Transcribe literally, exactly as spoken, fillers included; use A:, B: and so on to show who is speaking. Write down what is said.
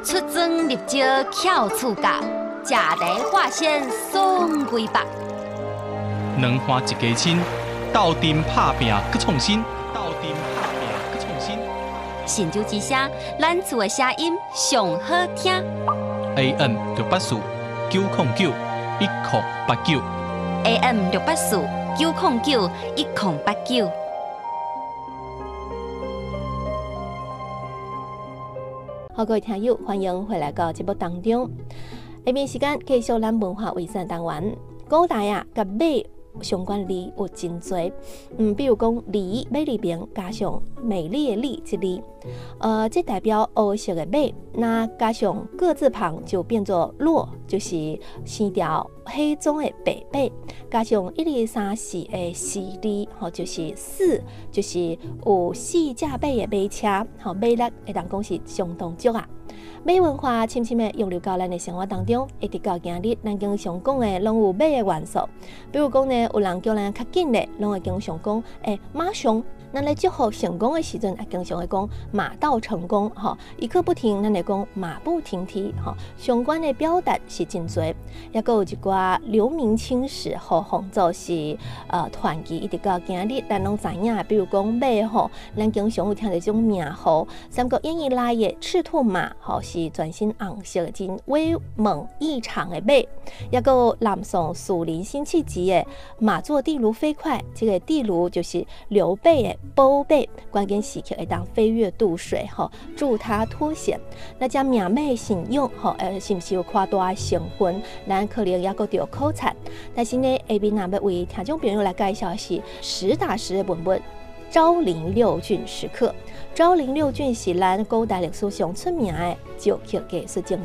A: 出征入招巧处教，食茶化纤送归白。
B: 两花一家亲，斗阵拍拼搁创新，斗阵拍拼搁创新。
A: 神州之声，咱厝的声音上好听。
B: A M 六八四九零九一零八九。
A: A M 六八四九零九一零八九。
C: 好，各位听友，欢迎回来到节目当中。下面时间继续咱文化遗产单元。古代啊，甲马相关字有真多，嗯，比如讲梨，马里边加上美丽的丽这里，呃，这代表黑色的马，那加上个字旁就变作骆，就是生条黑棕的白马，加上一二三四的四字，吼，就是四，就是有四架马的马车，吼，马力会当讲是相当足啊。马文化深深的融入到咱的生活当中，一直到今日，咱经常讲的拢有马的元素。比如讲呢，有人叫咱较紧的，拢会经常讲，诶，马上。咱咧祝福成功的时阵，也经常会讲马到成功，吼，一刻不停，咱会讲马不停蹄，吼，相关的表达是真多。也佫有一寡留名青史，吼，红做是呃传奇，一直到今日，咱拢知影。比如讲马，吼，咱经常有听到种名号，《三国演义》内的赤兔马，吼，是全身红色、真威猛异常的马。也佫有南宋蜀林辛弃疾的马作地卢飞快，这个地卢就是刘备的宝贝，关键时刻会当飞跃渡水，吼，助他脱险。那将名马的信用，吼，呃，是毋是有夸大的成分？咱可能也佫要考察。但是呢，下面若要为听众朋友来介绍的是实打实的文物。昭陵六骏石刻，昭陵六骏是咱古代历史上出名的石刻艺术精